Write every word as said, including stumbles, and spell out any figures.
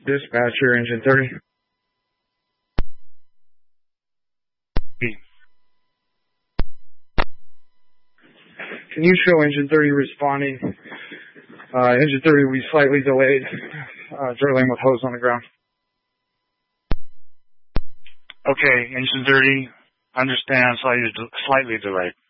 Dispatcher, engine thirty. Can you show engine thirty responding? Uh, engine thirty will be slightly delayed, uh, drilling with hose on the ground. Okay, engine thirty, understand, slightly, slightly delayed.